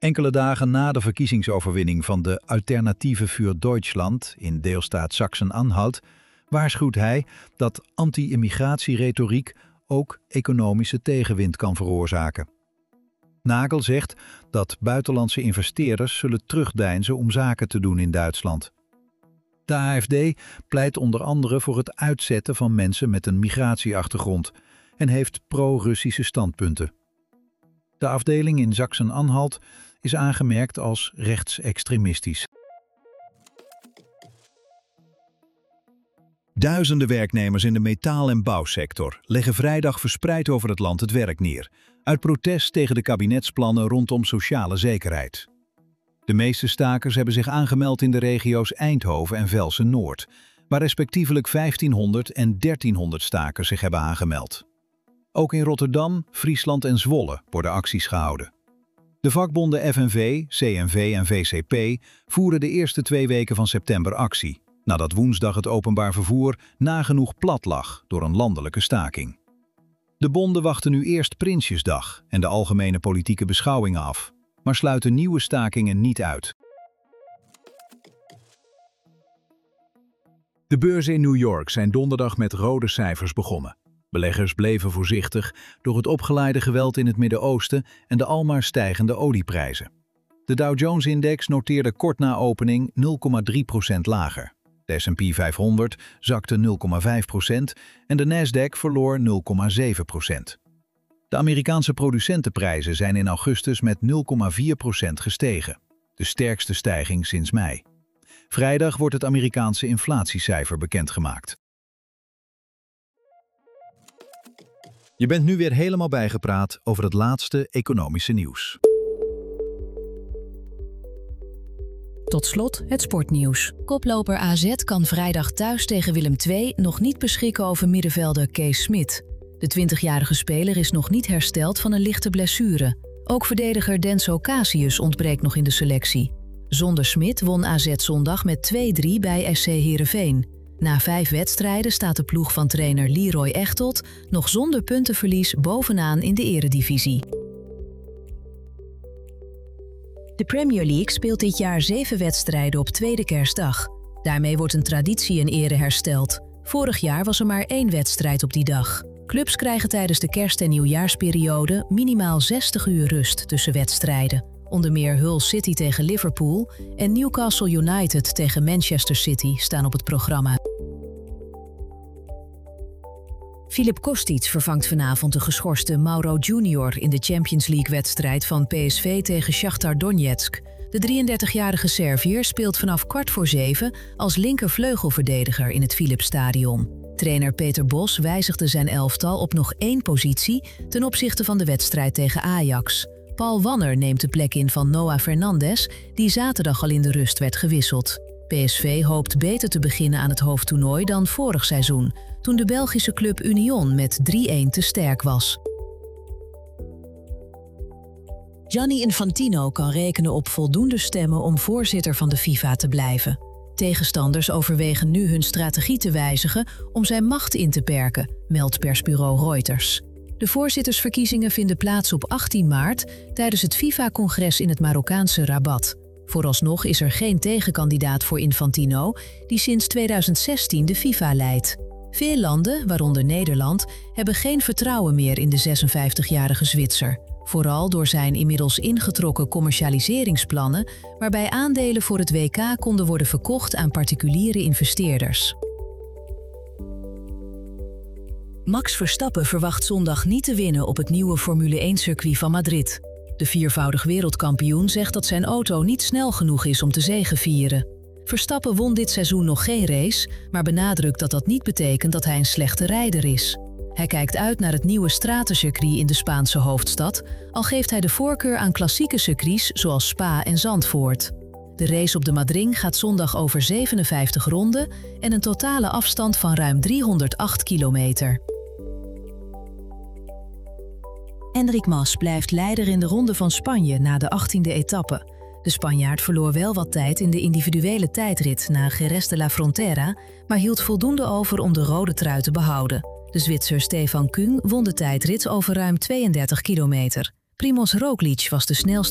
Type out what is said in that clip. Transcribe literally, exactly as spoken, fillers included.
Enkele dagen na de verkiezingsoverwinning van de Alternative für Deutschland in deelstaat Sachsen-Anhalt waarschuwt hij dat anti-immigratieretoriek ook economische tegenwind kan veroorzaken. Nagel zegt dat buitenlandse investeerders zullen terugdeinzen om zaken te doen in Duitsland. De A F D pleit onder andere voor het uitzetten van mensen met een migratieachtergrond en heeft pro-Russische standpunten. De afdeling in Sachsen-Anhalt is aangemerkt als rechtsextremistisch. Duizenden werknemers in de metaal- en bouwsector leggen vrijdag verspreid over het land het werk neer, uit protest tegen de kabinetsplannen rondom sociale zekerheid. De meeste stakers hebben zich aangemeld in de regio's Eindhoven en Velsen-Noord, waar respectievelijk vijftienhonderd en dertienhonderd stakers zich hebben aangemeld. Ook in Rotterdam, Friesland en Zwolle worden acties gehouden. De vakbonden F N V, C N V en V C P voeren de eerste twee weken van september actie, nadat woensdag het openbaar vervoer nagenoeg plat lag door een landelijke staking. De bonden wachten nu eerst Prinsjesdag en de algemene politieke beschouwingen af, maar sluiten nieuwe stakingen niet uit. De beurzen in New York zijn donderdag met rode cijfers begonnen. Beleggers bleven voorzichtig door het opgeleide geweld in het Midden-Oosten en de almaar stijgende olieprijzen. De Dow Jones-index noteerde kort na opening nul komma drie procent lager. De S en P vijfhonderd zakte nul komma vijf procent en de Nasdaq verloor nul komma zeven procent. De Amerikaanse producentenprijzen zijn in augustus met nul komma vier procent gestegen, de sterkste stijging sinds mei. Vrijdag wordt het Amerikaanse inflatiecijfer bekendgemaakt. Je bent nu weer helemaal bijgepraat over het laatste economische nieuws. Tot slot het sportnieuws. Koploper A Z kan vrijdag thuis tegen Willem twee nog niet beschikken over middenvelder Kees Smit. De twintigjarige speler is nog niet hersteld van een lichte blessure. Ook verdediger Denso Casius ontbreekt nog in de selectie. Zonder Smit won A Z zondag met twee drie bij S C Heerenveen. Na vijf wedstrijden staat de ploeg van trainer Leroy Echtelt nog zonder puntenverlies bovenaan in de eredivisie. De Premier League speelt dit jaar zeven wedstrijden op tweede kerstdag. Daarmee wordt een traditie in ere hersteld. Vorig jaar was er maar één wedstrijd op die dag. Clubs krijgen tijdens de kerst- en nieuwjaarsperiode minimaal zestig uur rust tussen wedstrijden. Onder meer Hull City tegen Liverpool en Newcastle United tegen Manchester City staan op het programma. Filip Kostic vervangt vanavond de geschorste Mauro Junior in de Champions League-wedstrijd van P S V tegen Shakhtar Donetsk. De drieëndertigjarige Serviër speelt vanaf kwart voor zeven als linkervleugelverdediger in het Philipsstadion. Trainer Peter Bos wijzigde zijn elftal op nog één positie ten opzichte van de wedstrijd tegen Ajax. Paul Wanner neemt de plek in van Noah Fernandes, die zaterdag al in de rust werd gewisseld. P S V hoopt beter te beginnen aan het hoofdtoernooi dan vorig seizoen, toen de Belgische club Union met drie-een te sterk was. Gianni Infantino kan rekenen op voldoende stemmen om voorzitter van de FIFA te blijven. Tegenstanders overwegen nu hun strategie te wijzigen om zijn macht in te perken, meldt persbureau Reuters. De voorzittersverkiezingen vinden plaats op achttien maart tijdens het FIFA-congres in het Marokkaanse Rabat. Vooralsnog is er geen tegenkandidaat voor Infantino, die sinds tweeduizend zestien de FIFA leidt. Veel landen, waaronder Nederland, hebben geen vertrouwen meer in de zesenvijftigjarige Zwitser. Vooral door zijn inmiddels ingetrokken commercialiseringsplannen, waarbij aandelen voor het W K konden worden verkocht aan particuliere investeerders. Max Verstappen verwacht zondag niet te winnen op het nieuwe Formule één-circuit van Madrid. De viervoudig wereldkampioen zegt dat zijn auto niet snel genoeg is om te zegevieren. Verstappen won dit seizoen nog geen race, maar benadrukt dat dat niet betekent dat hij een slechte rijder is. Hij kijkt uit naar het nieuwe stratencircuit in de Spaanse hoofdstad, al geeft hij de voorkeur aan klassieke circuits zoals Spa en Zandvoort. De race op de Madrid gaat zondag over zevenenvijftig ronden en een totale afstand van ruim driehonderdacht kilometer. Enric Mas blijft leider in de Ronde van Spanje na de achttiende etappe. De Spanjaard verloor wel wat tijd in de individuele tijdrit na Jerez de la Frontera, maar hield voldoende over om de rode trui te behouden. De Zwitser Stefan Küng won de tijdrit over ruim tweeëndertig kilometer. Primož Roglič was de snelste